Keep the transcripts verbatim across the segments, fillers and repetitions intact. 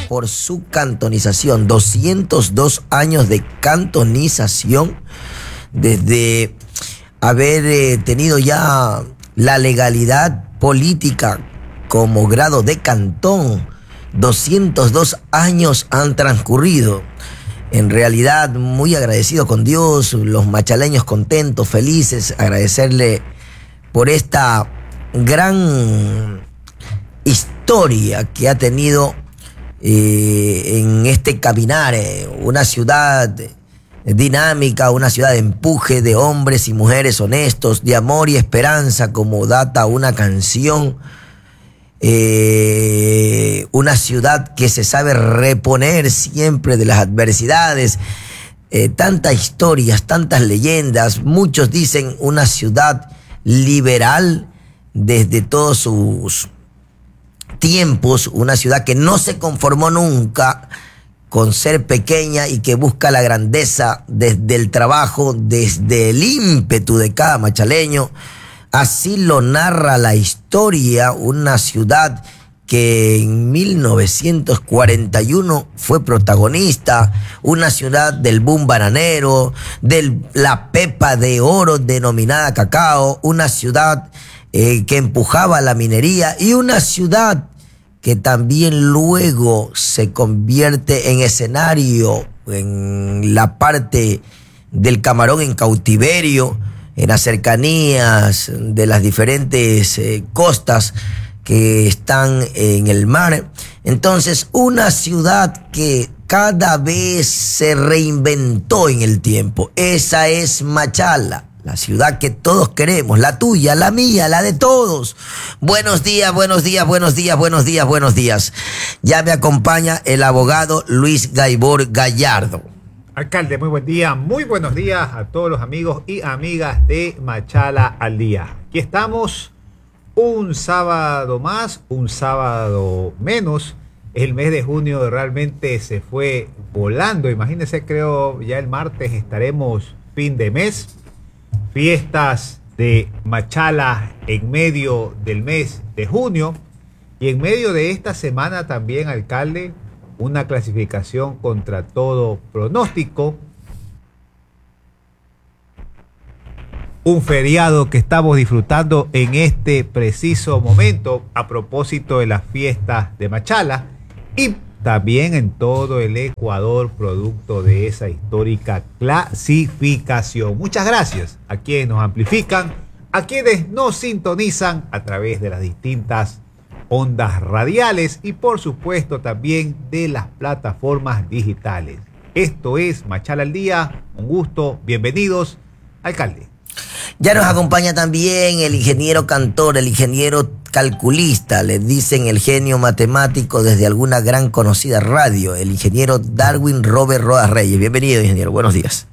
por su cantonización. doscientos dos años de cantonización, desde haber eh, tenido ya la legalidad política como grado de cantón. doscientos dos años han transcurrido. En realidad, muy agradecido con Dios, los machaleños contentos, felices, agradecerle por esta gran historia que ha tenido eh, en este caminar, eh, una ciudad dinámica, una ciudad de empuje, de hombres y mujeres honestos, de amor y esperanza, como data una canción. Eh, una ciudad que se sabe reponer siempre de las adversidades. Eh, tantas historias, tantas leyendas. Muchos dicen una ciudad liberal desde todos sus tiempos, una ciudad que no se conformó nunca con ser pequeña y que busca la grandeza desde el trabajo, desde el ímpetu de cada machaleño. Así lo narra la historia, una ciudad que en mil novecientos cuarenta y uno fue protagonista, una ciudad del boom bananero, de la pepa de oro denominada cacao, una ciudad eh, que empujaba la minería y una ciudad que también luego se convierte en escenario en la parte del camarón en cautiverio, en las cercanías de las diferentes eh, costas que están en el mar. Entonces, una ciudad que cada vez se reinventó en el tiempo. Esa es Machala, la ciudad que todos queremos, la tuya, la mía, la de todos. Buenos días, buenos días, buenos días, buenos días, buenos días. Ya me acompaña el abogado Luis Gaibor Gallardo. Alcalde, muy buen día, muy buenos días a todos los amigos y amigas de Machala al Día. Aquí estamos, un sábado más, un sábado menos. El mes de junio realmente se fue volando. Imagínense, creo ya el martes estaremos fin de mes. Fiestas de Machala en medio del mes de junio. Y en medio de esta semana también, alcalde, una clasificación contra todo pronóstico. Un feriado que estamos disfrutando en este preciso momento a propósito de las fiestas de Machala y también en todo el Ecuador producto de esa histórica clasificación. Muchas gracias a quienes nos amplifican, a quienes nos sintonizan a través de las distintas ondas radiales y por supuesto también de las plataformas digitales. Esto es Machala al Día, un gusto, bienvenidos, alcalde. Ya nos acompaña también el ingeniero cantor, el ingeniero calculista, le dicen el genio matemático desde alguna gran conocida radio, el ingeniero Darwin Robert Rodas Reyes. Bienvenido, ingeniero, buenos días.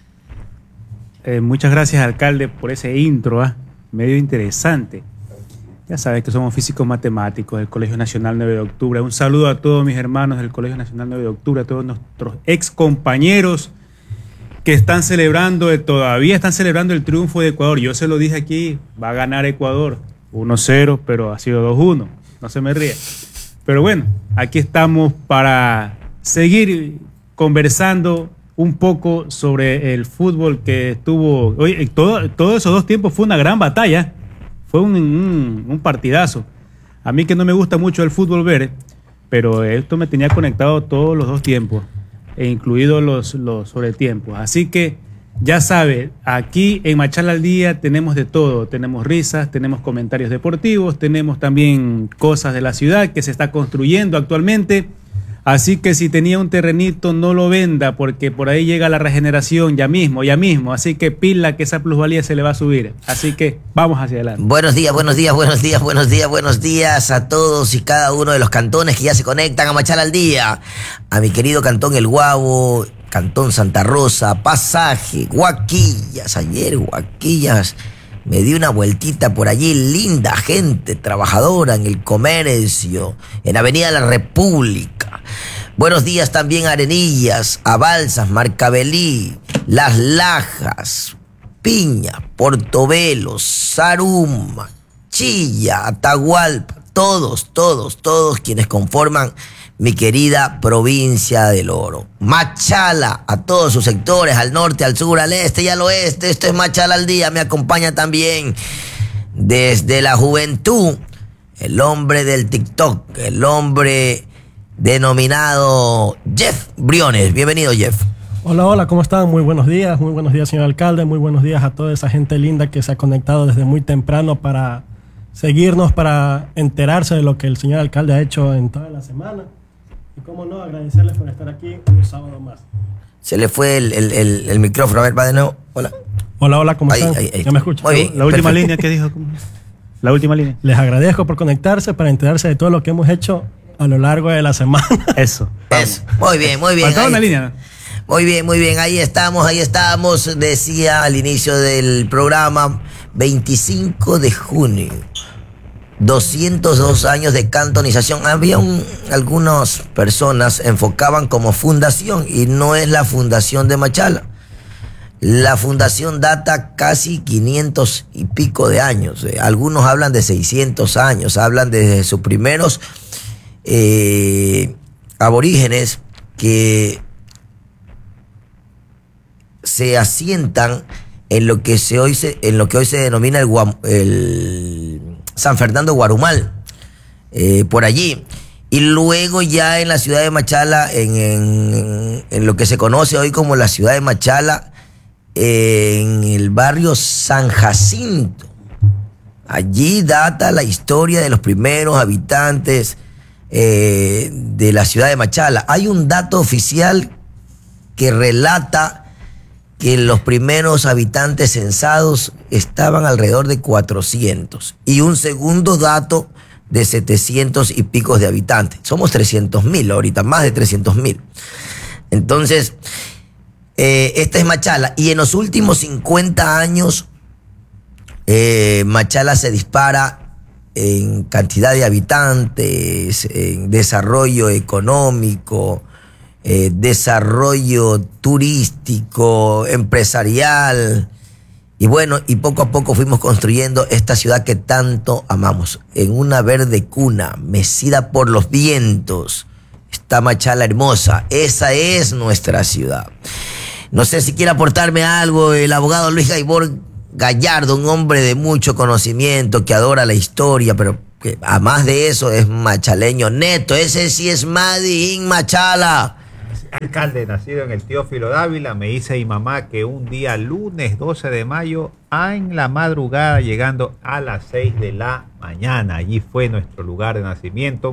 Eh, muchas gracias, alcalde, por ese intro, ¿eh? medio interesante. Ya sabes que somos físicos matemáticos del Colegio Nacional nueve de octubre. Un saludo a todos mis hermanos del Colegio Nacional nueve de octubre, a todos nuestros ex compañeros que están celebrando, todavía están celebrando el triunfo de Ecuador. Yo se lo dije aquí, va a ganar Ecuador uno cero, pero ha sido dos uno. No se me ríe. Pero bueno, aquí estamos para seguir conversando un poco sobre el fútbol que estuvo. Oye, todo, todos esos dos tiempos fue una gran batalla. Fue un, un, un partidazo. A mí que no me gusta mucho el fútbol ver, pero esto me tenía conectado todos los dos tiempos, e incluidos los, los sobretiempos. Así que ya sabe, aquí en Machala al Día tenemos de todo. Tenemos risas, tenemos comentarios deportivos, tenemos también cosas de la ciudad que se está construyendo actualmente. Así que si tenía un terrenito, no lo venda, porque por ahí llega la regeneración ya mismo, ya mismo. Así que pila que esa plusvalía se le va a subir. Así que vamos hacia adelante. Buenos días, buenos días, buenos días, buenos días, buenos días a todos y cada uno de los cantones que ya se conectan a Machala al Día. A mi querido cantón El Guabo, cantón Santa Rosa, Pasaje, Huaquillas. Ayer Huaquillas me di una vueltita por allí, linda gente trabajadora en el comercio, en Avenida La República. Buenos días también a Arenillas, a Balsas, Marcabelí, Las Lajas, Piña, Portobelo, Zaruma, Chilla, Atahualpa, todos, todos, todos quienes conforman mi querida provincia del Oro. Machala, a todos sus sectores, al norte, al sur, al este y al oeste. Esto es Machala al día. Me acompaña también desde la juventud el hombre del TikTok, el hombre denominado Jeff Briones. Bienvenido, Jeff. Hola, hola, ¿cómo están? Muy buenos días, muy buenos días, señor alcalde, muy buenos días a toda esa gente linda que se ha conectado desde muy temprano para seguirnos, para enterarse de lo que el señor alcalde ha hecho en toda la semana. Y cómo no, agradecerles por estar aquí un sábado más. Se le fue el, el, el, el micrófono, a ver, va de nuevo. Hola. Hola, hola, ¿cómo Ahí, están? ahí, ahí. ¿Ya me escuchan? Muy bien. La última Perfecto. línea que dijo. ¿cómo? La última línea. Les agradezco por conectarse para enterarse de todo lo que hemos hecho a lo largo de la semana. Eso. Eso. Muy bien, muy bien. Faltaba Ahí- una línea, ¿no? Muy bien, muy bien. Ahí estamos, ahí estamos. Decía al inicio del programa, veinticinco de junio. doscientos dos años de cantonización. Había un, algunas personas enfocaban como fundación y no es la fundación de Machala. La fundación data casi quinientos y pico de años. Eh, Algunos hablan de seiscientos años, hablan desde sus primeros eh, aborígenes que se asientan en lo que se hoy se, en lo que hoy se denomina el, Guam- el San Fernando Guarumal, eh, por allí. Y luego ya en la ciudad de Machala, en, en, en lo que se conoce hoy como la ciudad de Machala, en el barrio San Jacinto. Allí data la historia de los primeros habitantes eh, de la ciudad de Machala. Hay un dato oficial que relata que los primeros habitantes censados estaban alrededor de cuatrocientos y un segundo dato de setecientos y picos de habitantes. Somos trescientos mil ahorita, más de trescientos mil. Entonces, eh, esta es Machala. Y en los últimos cincuenta años, eh, Machala se dispara en cantidad de habitantes, en desarrollo económico, eh, desarrollo turístico, empresarial. Y bueno, y poco a poco fuimos construyendo esta ciudad que tanto amamos. En una verde cuna, mecida por los vientos, está Machala hermosa. Esa es nuestra ciudad. No sé si quiere aportarme algo el abogado Luis Gaibor Gallardo, un hombre de mucho conocimiento que adora la historia, pero que a más de eso es machaleño neto. Ese sí es Made in Machala. Alcalde, nacido en el Teófilo Dávila, me dice mi mamá que un día lunes doce de mayo, en la madrugada, llegando a las seis de la mañana, allí fue nuestro lugar de nacimiento.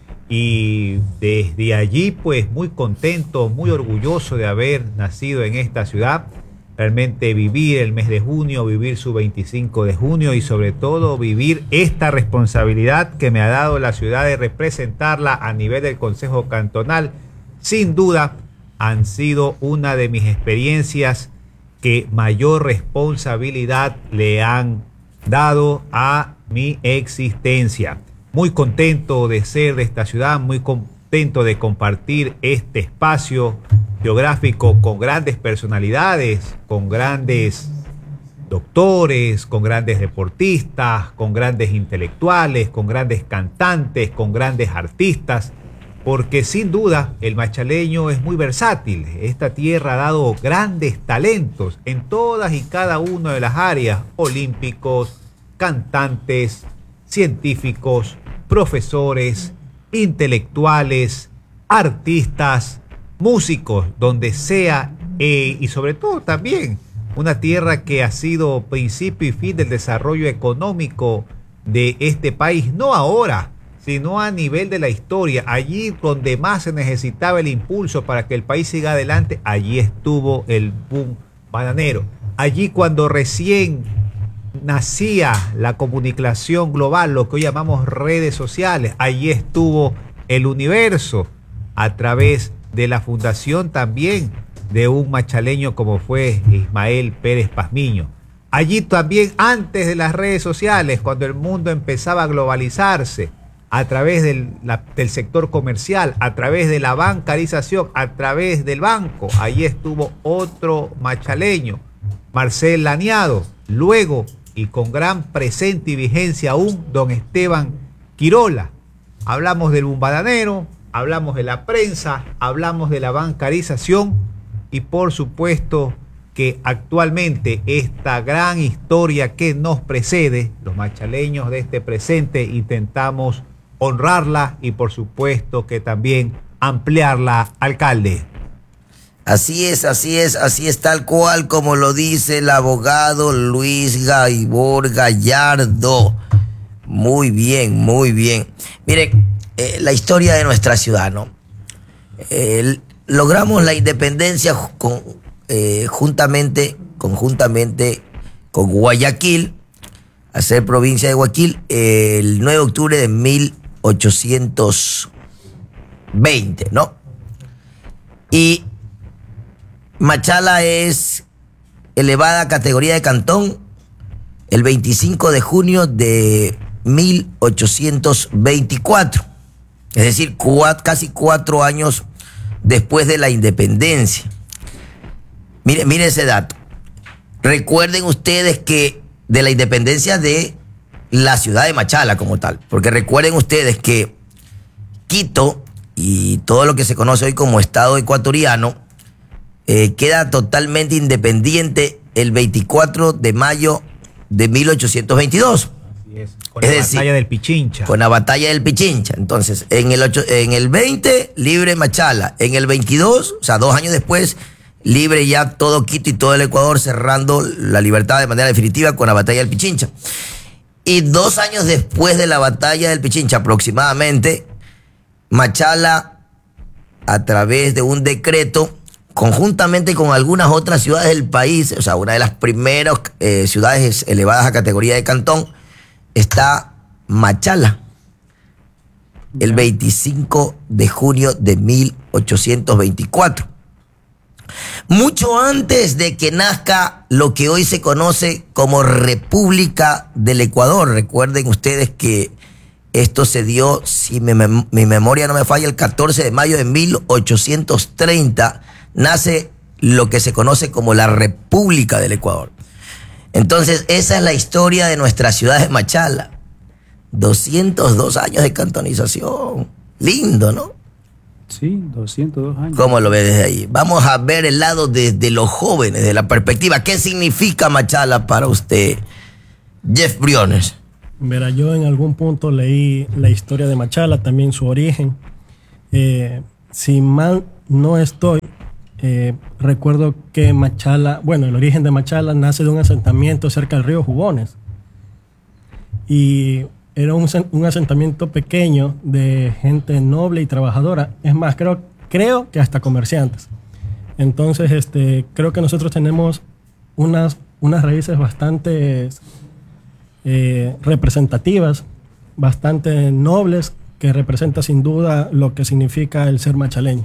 Y desde allí, pues muy contento, muy orgulloso de haber nacido en esta ciudad. Realmente vivir el mes de junio, vivir su veinticinco de junio y sobre todo vivir esta responsabilidad que me ha dado la ciudad de representarla a nivel del Consejo Cantonal. Sin duda, han sido una de mis experiencias que mayor responsabilidad le han dado a mi existencia. Muy contento de ser de esta ciudad, muy contento de compartir este espacio geográfico con grandes personalidades, con grandes doctores, con grandes deportistas, con grandes intelectuales, con grandes cantantes, con grandes artistas, porque sin duda el machaleño es muy versátil. Esta tierra ha dado grandes talentos en todas y cada una de las áreas: olímpicos, cantantes, científicos, profesores, intelectuales, artistas, músicos, donde sea, eh, y sobre todo también una tierra que ha sido principio y fin del desarrollo económico de este país, no ahora, sino a nivel de la historia. Allí donde más se necesitaba el impulso para que el país siga adelante, allí estuvo el boom bananero. Allí cuando recién nacía la comunicación global, lo que hoy llamamos redes sociales, allí estuvo el Universo, a través de la fundación también de un machaleño como fue Ismael Pérez Pazmiño. Allí también, antes de las redes sociales, cuando el mundo empezaba a globalizarse, a través del, la, del sector comercial, a través de la bancarización, a través del banco, allí estuvo otro machaleño, Marcel Laniado. Luego, y con gran presente y vigencia aún, don Esteban Quirola. Hablamos del bumbadanero, hablamos de la prensa, hablamos de la bancarización y por supuesto que actualmente esta gran historia que nos precede, los machaleños de este presente intentamos honrarla y por supuesto que también ampliarla, alcalde. Así es, así es, así es tal cual como lo dice el abogado Luis Gaibor Gallardo. Muy bien, muy bien. Mire, eh, la historia de nuestra ciudad, ¿no? Eh, logramos la independencia con, eh, juntamente, conjuntamente con Guayaquil, a ser provincia de Guayaquil, eh, el nueve de octubre de mil ochocientos veinte, ¿no? Y Machala es elevada a categoría de cantón el veinticinco de junio de mil ochocientos veinticuatro, es decir, cuat, casi cuatro años después de la independencia. Mire, mire ese dato. Recuerden ustedes que de la independencia de la ciudad de Machala como tal, porque recuerden ustedes que Quito y todo lo que se conoce hoy como Estado ecuatoriano eh, queda totalmente independiente el veinticuatro de mayo de mil ochocientos veintidós. Así es, con Es la decir, batalla del Pichincha. Con la batalla del Pichincha. Entonces, en el, ocho, en el veinte, libre Machala. En el veintidós, o sea, dos años después, libre ya todo Quito y todo el Ecuador, cerrando la libertad de manera definitiva con la batalla del Pichincha. Y dos años después de la batalla del Pichincha, aproximadamente, Machala, a través de un decreto, conjuntamente con algunas otras ciudades del país, o sea, una de las primeras eh, ciudades elevadas a categoría de cantón, está Machala, el veinticinco de junio de mil ochocientos veinticuatro. Mucho antes de que nazca lo que hoy se conoce como República del Ecuador. Recuerden ustedes que esto se dio, si mi, mem mi memoria no me falla, el catorce de mayo de mil ochocientos treinta, nace lo que se conoce como la República del Ecuador. Entonces, esa es la historia de nuestra ciudad de Machala. doscientos dos años de cantonización. Lindo, ¿no? Sí, doscientos dos años. ¿Cómo lo ve desde ahí? Vamos a ver el lado de, de los jóvenes, de la perspectiva. ¿Qué significa Machala para usted, Jeff Briones? Verá, yo en algún punto leí la historia de Machala, también su origen. Eh, si mal no estoy, eh, recuerdo que Machala, bueno, el origen de Machala nace de un asentamiento cerca del río Jugones. Y era un, un asentamiento pequeño de gente noble y trabajadora. Es más, creo, creo que hasta comerciantes. Entonces, este, creo que nosotros tenemos unas, unas raíces bastante eh, representativas, bastante nobles, que representa sin duda lo que significa el ser machaleño.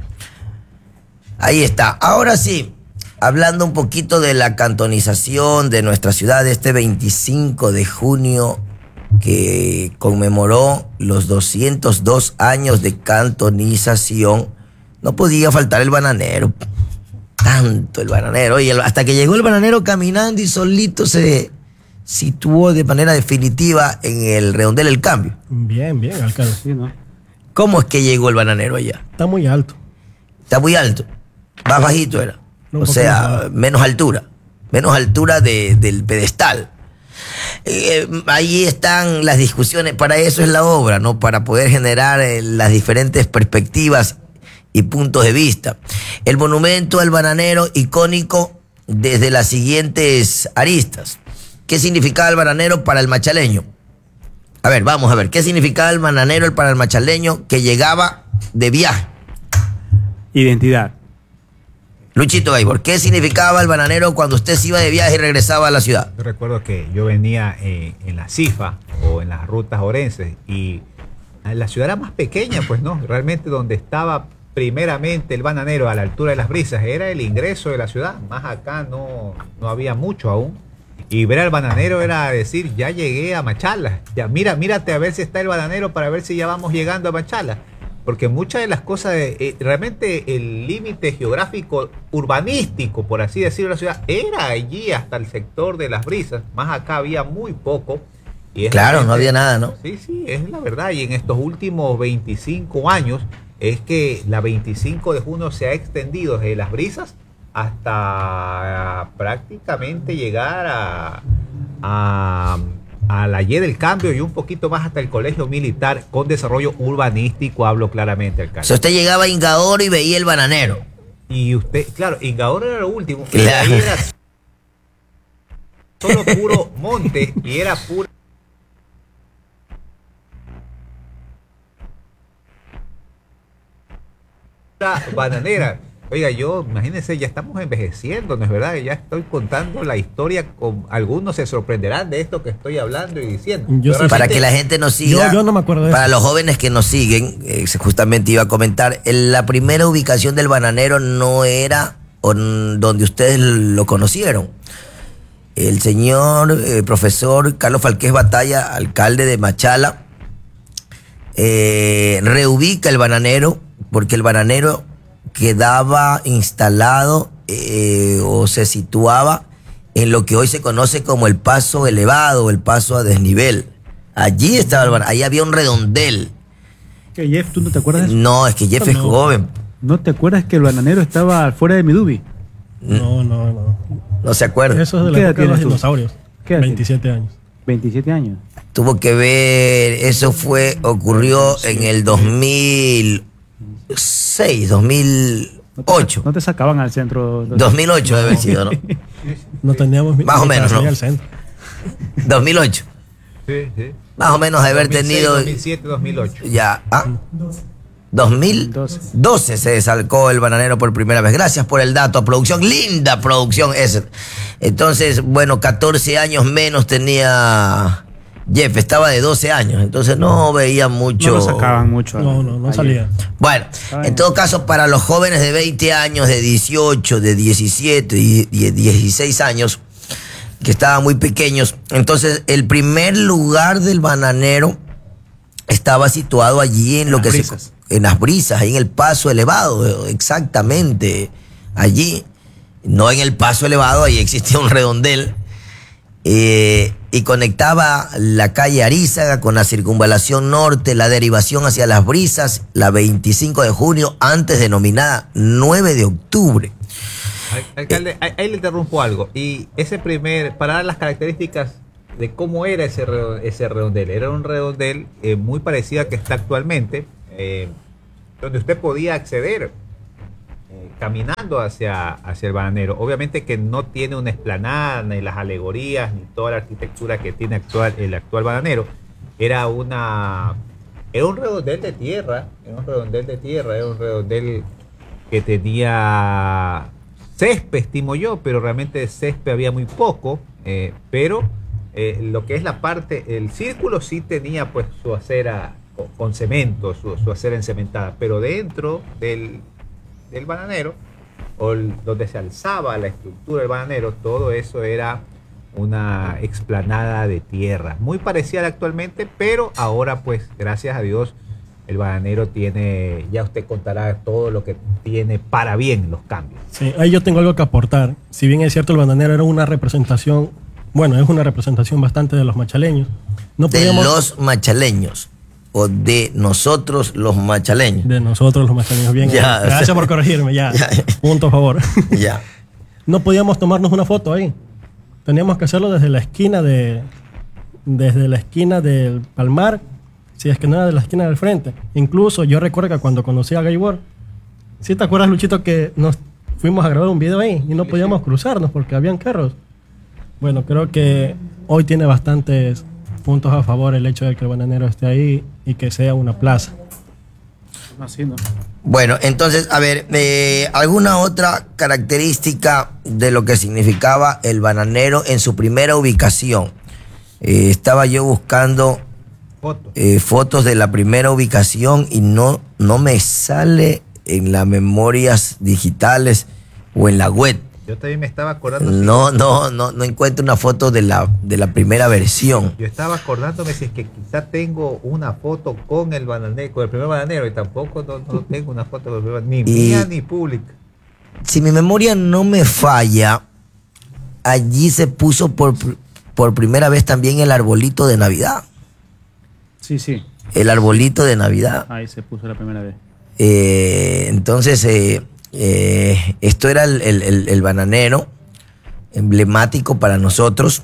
Ahí está. Ahora sí, hablando un poquito de la cantonización de nuestra ciudad, este veinticinco de junio, que conmemoró los doscientos dos años de cantonización, no podía faltar el bananero. Tanto el bananero. Oye, hasta que llegó el bananero caminando y solito se situó de manera definitiva en el redondel del cambio. Bien, bien, alcalde. Sí, ¿no? ¿Cómo es que llegó el bananero allá? Está muy alto. Está muy alto. Más bajito era. Un O poco sea, más menos altura. Menos altura de, del pedestal. Eh, ahí están las discusiones. Para eso es la obra, ¿no? Para poder generar eh, las diferentes perspectivas y puntos de vista. El monumento al bananero icónico desde las siguientes aristas. ¿Qué significaba el bananero para el machaleño? A ver, vamos a ver. ¿Qué significaba el bananero para el machaleño que llegaba de viaje? Identidad. Luchito Gaibor, ¿qué significaba el bananero cuando usted se iba de viaje y regresaba a la ciudad? Yo recuerdo que yo venía eh, en la CIFA o en las rutas orenses y la ciudad era más pequeña, pues no, realmente donde estaba primeramente el bananero a la altura de las brisas era el ingreso de la ciudad, más acá no, no había mucho aún. Y ver al bananero era decir, ya llegué a Machala, ya mira, mírate a ver si está el bananero para ver si ya vamos llegando a Machala. Porque muchas de las cosas, de, eh, realmente el límite geográfico urbanístico, por así decirlo, de la ciudad, era allí hasta el sector de las brisas, más acá había muy poco. Y es Claro, realmente, no había nada, ¿no? Sí, sí, es la verdad. Y en estos últimos veinticinco años es que la veinticinco de junio se ha extendido desde Las Brisas hasta prácticamente llegar a, a, a la Y del Cambio y un poquito más hasta el Colegio Militar con desarrollo urbanístico, hablo claramente, alcalde. Si usted llegaba a Ingaoro y veía el bananero. Y usted, claro, Ingaoro era lo último, y Claro. ahí era solo puro monte y era puro bananera. Oiga, yo, imagínense, ya estamos envejeciendo, ¿no es verdad? Ya estoy contando la historia, con algunos se sorprenderán de esto que estoy hablando y diciendo. Yo Pero sí- Para realmente- que la gente nos siga. Yo- yo no me acuerdo de Para eso. los jóvenes que nos siguen, eh, justamente iba a comentar, en la primera ubicación del bananero no era on- donde ustedes lo conocieron. El señor eh, profesor Carlos Falqués Batalla, alcalde de Machala, eh, reubica el bananero porque el bananero quedaba instalado eh, o se situaba en lo que hoy se conoce como el paso elevado, el paso a desnivel. Allí estaba el bananero, ahí había un redondel. ¿Qué, Jeff, tú no te acuerdas de eso? No, es que Jeff es No. joven, ¿No te acuerdas que el bananero estaba fuera de Midubi? No, no, no. no se acuerda. Eso es de ¿Qué la edad época de los tienes tú? dinosaurios. ¿Qué edad tienes? veintisiete años. veintisiete años. Tuvo que ver, eso fue, ocurrió en el dos mil seis, dos mil ocho. No te sacaban al centro. dos mil ocho debe haber sido, ¿no? No teníamos Más o ni para menos, ¿no? salir al centro. dos mil ocho. Sí, sí. Más o menos de haber dos mil seis, tenido dos mil siete, dos mil ocho. ya. ¿Ah? dos mil doce se desarcó el bananero por primera vez. Gracias por el dato, producción. Linda producción ese. Entonces, bueno, catorce años menos tenía Jeff, estaba de doce años. Entonces no veía mucho. No lo sacaban mucho. No, no, no ayer. salía. Bueno, en todo caso, para los jóvenes de veinte años, de dieciocho, de diecisiete y de dieciséis años, que estaban muy pequeños, entonces el primer lugar del bananero estaba situado allí en lo Las que Brisas. se en Las Brisas, ahí en el paso elevado, exactamente allí, no en el paso elevado, ahí existía un redondel. Eh, y conectaba la calle Arízaga con la circunvalación norte, la derivación hacia Las Brisas, la veinticinco de junio, antes denominada nueve de octubre. Al- Alcalde, ahí, ahí le interrumpo algo. Y ese primer, para dar las características de cómo era ese, redo- ese redondel, era un redondel eh, muy parecido al que está actualmente, eh, donde usted podía acceder eh, caminando hacia, hacia el bananero. Obviamente que no tiene una explanada, ni las alegorías, ni toda la arquitectura que tiene actual, el actual bananero. Era una era un redondel de tierra, era un redondel de tierra, era un redondel que tenía césped, estimo yo, pero realmente de césped había muy poco, eh, pero eh, lo que es la parte, el círculo sí tenía pues su acera con, con cemento, su, su acera encementada, pero dentro del, del bananero, o el- donde se alzaba la estructura del bananero, todo eso era una explanada de tierra, muy parecida actualmente, pero ahora pues gracias a Dios el bananero tiene, ya usted contará todo lo que tiene para bien los cambios. Sí, ahí yo tengo algo que aportar. Si bien es cierto, el bananero era una representación, bueno, es una representación bastante de los machaleños. No De podíamos, los machaleños, o de nosotros los machaleños. de nosotros los machaleños. Bien, Ya, gracias o sea, por corregirme, ya. ya. Punto a favor. Ya. No podíamos tomarnos una foto ahí. Teníamos que hacerlo desde la esquina de, desde la esquina del Palmar, si es que no era de la esquina del frente. Incluso yo recuerdo que cuando conocí a Gaibor, ¿sí te acuerdas, Luchito, que nos fuimos a grabar un video ahí y no podíamos cruzarnos porque habían carros? Bueno, creo que hoy tiene bastantes puntos a favor el hecho de que el bananero esté ahí y que sea una plaza. Así, ¿no? Bueno, entonces, a ver, eh, ¿alguna otra característica de lo que significaba el bananero en su primera ubicación? Eh, estaba yo buscando Foto. eh, fotos de la primera ubicación y no, no me sale en las memorias digitales o en la web. Yo también me estaba acordando. si- No, no, no, no encuentro una foto de la, de la primera versión. Yo estaba acordándome si es que quizá tengo una foto con el bananero, con el primer bananero, y tampoco no, no tengo una foto con el primer, ni Y- mía ni pública. Si mi memoria no me falla, allí se puso por, pr- por primera vez también el arbolito de Navidad. Sí, sí. El arbolito de Navidad. Ahí se puso la primera vez. Eh, entonces, eh, eh, esto era el, el, el, el bananero emblemático para nosotros.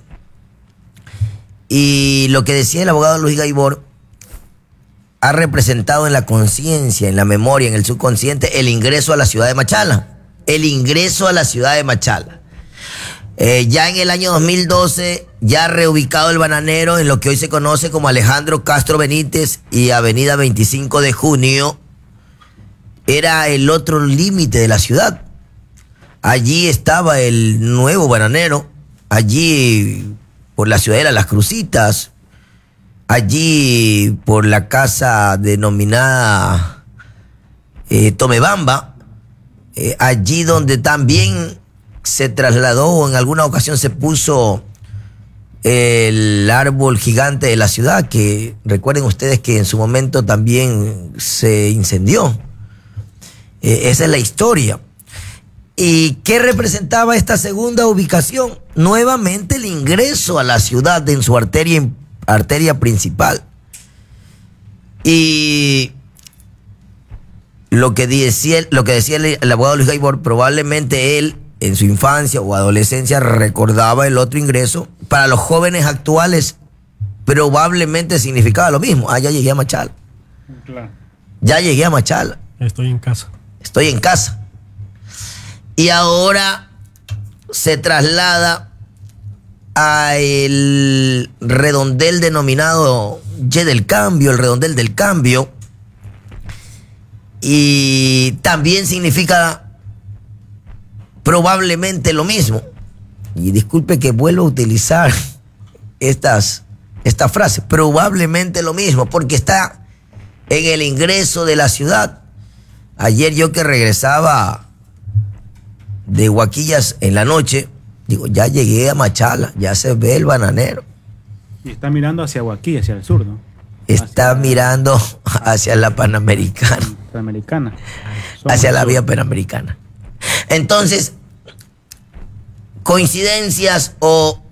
Y lo que decía el abogado Luis Gaibor ha representado en la conciencia, en la memoria, en el subconsciente, el ingreso a la ciudad de Machala. El ingreso a la ciudad de Machala. Eh, ya en el año dos mil doce, ya reubicado el bananero en lo que hoy se conoce como Alejandro Castro Benítez y Avenida veinticinco de junio, era el otro límite de la ciudad. Allí estaba el nuevo bananero, allí por la ciudadela Las Crucitas, allí por la casa denominada eh, Tomebamba, eh, allí donde también se trasladó o en alguna ocasión se puso el árbol gigante de la ciudad, que recuerden ustedes que en su momento también se incendió. Eh, esa es la historia. ¿Y qué representaba esta segunda ubicación? Nuevamente el ingreso a la ciudad en su arteria, arteria principal. Y lo que decía, lo que decía el, el abogado Luis Gaibor, probablemente él en su infancia o adolescencia recordaba el otro ingreso. Para los jóvenes actuales probablemente significaba lo mismo. Ah, ya llegué a Machala. Claro. Ya llegué a Machala. Estoy en casa. Estoy en casa. Y ahora se traslada a el redondel denominado Y del Cambio, el redondel del Cambio. Y también significa probablemente lo mismo. Y disculpe que vuelvo a utilizar estas, esta frase, probablemente lo mismo, porque está en el ingreso de la ciudad. Ayer yo que regresaba de Huaquillas en la noche, digo, ya llegué a Machala, ya se ve el bananero. Y está mirando hacia Huaquilla, hacia el sur, ¿no? Está hacia mirando hacia la Panamericana. Panamericana. Hacia la vía Panamericana. Entonces, coincidencias o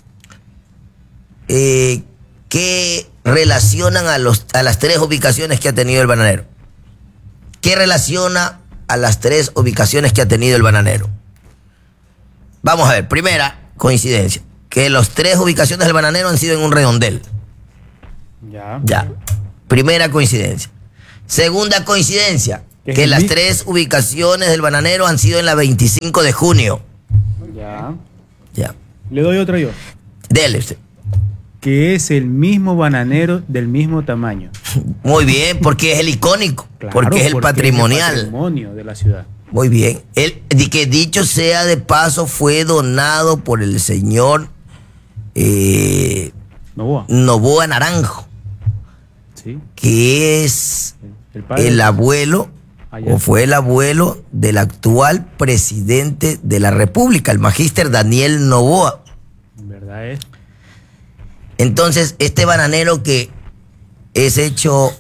eh, ¿qué relacionan a, los, a las tres ubicaciones que ha tenido el bananero? ¿Qué relaciona a las tres ubicaciones que ha tenido el bananero? Vamos a ver, primera coincidencia, que las tres ubicaciones del bananero han sido en un redondel. Ya. Ya. Primera coincidencia. Segunda coincidencia, que las tres ubicaciones del bananero han sido en la veinticinco de junio. Ya. Ya. Le doy otra yo. Dele usted. Que es el mismo bananero del mismo tamaño. Muy bien, porque es el icónico, Claro, porque es el porque patrimonial. Es el patrimonio de la ciudad. Muy bien. El, que dicho sea de paso, fue donado por el señor eh, Novoa. Novoa Naranjo, Sí. que es El, padre el de- abuelo, Allá. o fue el abuelo del actual presidente de la República, el magíster Daniel Novoa. ¿Verdad es? Entonces, este bananero que es hecho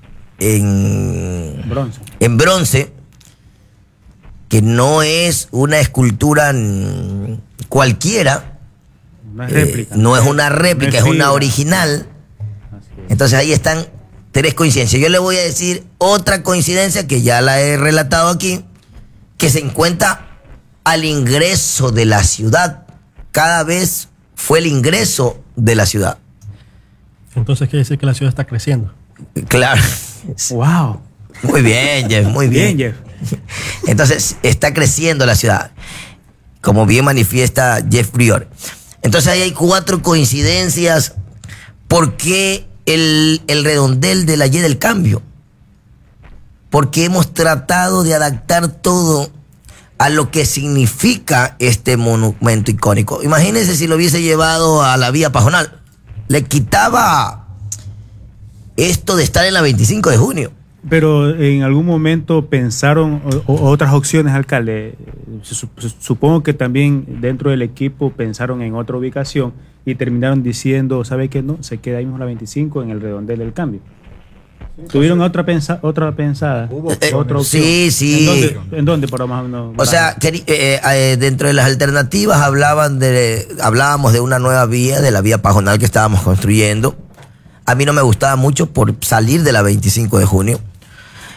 en Bronce. en bronce, que no es una escultura mm, cualquiera, Una eh, réplica. no es una réplica, es fibra. una original. Así es. Entonces ahí están tres coincidencias. Yo le voy a decir otra coincidencia que ya la he relatado aquí, que se encuentra al ingreso de la ciudad. Cada vez fue el ingreso de la ciudad. Entonces quiere decir que la ciudad está creciendo. Claro. Wow. Muy bien, Jeff, muy bien. Bien, Jeff. Entonces, está creciendo la ciudad, como bien manifiesta Jeff Prior. Entonces, ahí hay cuatro coincidencias. ¿Por qué el, el redondel de la Y del Cambio? Porque hemos tratado de adaptar todo a lo que significa este monumento icónico. Imagínense si lo hubiese llevado a la vía Pajonal. Le quitaba esto de estar en la veinticinco de junio. Pero en algún momento pensaron o, o otras opciones, alcalde. Supongo que también dentro del equipo pensaron en otra ubicación y terminaron diciendo, ¿sabe qué? No, se queda ahí mismo la veinticinco en el redondel del Cambio. ¿Tuvieron otra, pensa, otra pensada? Hubo Eh, ¿Otra opción? sí, sí. ¿En dónde, en dónde por más o menos? O sea, queri- eh, eh, dentro de las alternativas hablaban de, hablábamos de una nueva vía, de la vía Pajonal que estábamos construyendo. A mí no me gustaba mucho por salir de la veinticinco de junio.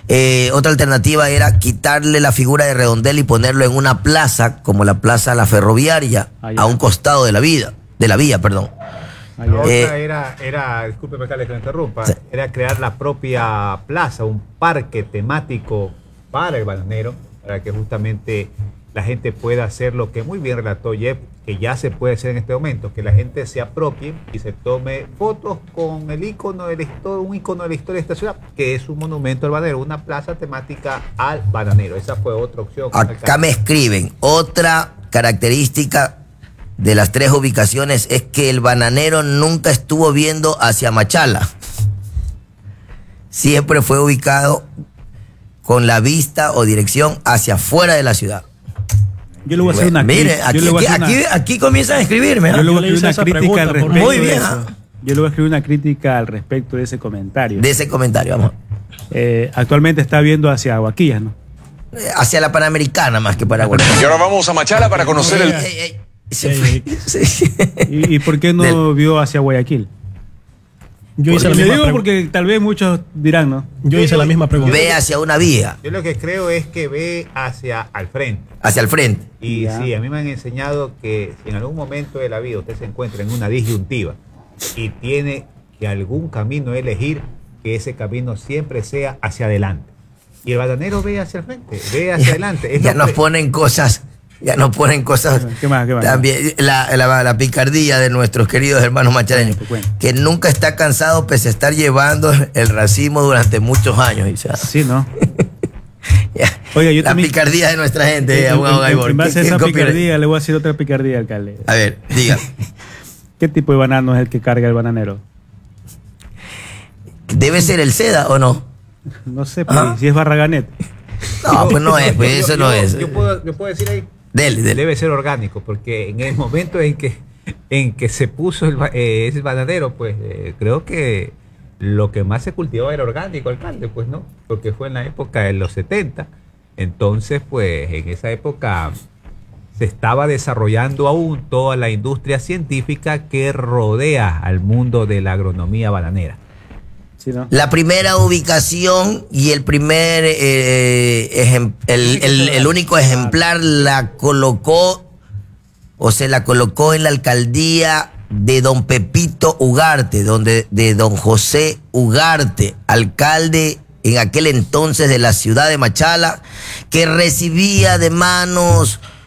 Eh, otra alternativa era quitarle la figura de redondel y ponerlo en una plaza, como la plaza La Ferroviaria, Allá. a un costado de la vida, de la vía, perdón. La otra Eh, era, era, discúlpeme Carles que me interrumpa, Sí. era crear la propia plaza, un parque temático para el bananero, para que justamente la gente pueda hacer lo que muy bien relató Jeff, que ya se puede hacer en este momento, que la gente se apropie y se tome fotos con el icono de la historia, un icono de la historia de esta ciudad, que es un monumento al bananero, una plaza temática al bananero. Esa fue otra opción. Acá me escriben, otra característica de las tres ubicaciones es que el bananero nunca estuvo viendo hacia Machala. Siempre fue ubicado con la vista o dirección hacia afuera de la ciudad. Yo le voy a hacer una Mire, cri- aquí, yo le voy a aquí, hacer una- aquí, aquí comienzan a escribirme. ¿no? yo le voy a Yo le escribir hice una esa crítica pregunta, al por respecto. Muy de bien, eso. ¿ah? Yo le voy a escribir una crítica al respecto de ese comentario. De ese comentario, vamos. Eh, actualmente está viendo hacia Aguaquillas, ¿no? Eh, Hacia la Panamericana más que para Y ahora vamos a Machala para conocer el... Ey, ey, se fue. Sí. ¿Y, y por qué no Del- vio hacia Guayaquil? Yo hice la Le misma digo pregu- porque tal vez muchos dirán, ¿no? Yo hice la misma pregunta. Ve hacia una vía, Yo lo que creo es que ve hacia al frente. hacia el frente. Y Ya. sí, a mí me han enseñado que si en algún momento de la vida usted se encuentra en una disyuntiva y tiene que algún camino elegir, que ese camino siempre sea hacia adelante. Y el bananero ve hacia el frente, ve hacia adelante. Es Ya lo nos que- ponen cosas, ya nos ponen cosas. ¿Qué más? ¿Qué más? También la, la, la picardía de nuestros queridos hermanos machaleños, Te cuento. que nunca está cansado pese a estar llevando el racismo durante muchos años. dice. Sí, ¿no? Ya. Oiga, yo la también- picardía de nuestra gente, eh, En- abogado en- Gaibor. en base ¿Qué- a qué esa copia- picardía, le voy a decir otra picardía, alcalde. A ver, diga. ¿Qué tipo de banano es el que carga el bananero? ¿Debe ser el seda o no? No sé, pues, Ajá. si es Barraganet. No, pues no es, pues Yo- eso yo- no es. Yo puedo, yo puedo decir ahí, Dele, dele. debe ser orgánico, porque en el momento en que, en que se puso el, ba- eh, ese bananero, pues eh, creo que lo que más se cultivaba era orgánico, alcalde, pues no, porque fue en la época de los setenta. Entonces, pues en esa época se estaba desarrollando aún toda la industria científica que rodea al mundo de la agronomía bananera. ¿Sí, no? La primera ubicación y el primer, eh, ejem- el, el- el único ejemplar la colocó o se la colocó en la alcaldía de don Pepito Ugarte, donde, de don José Ugarte, alcalde en aquel entonces de la ciudad de Machala, que recibía de manos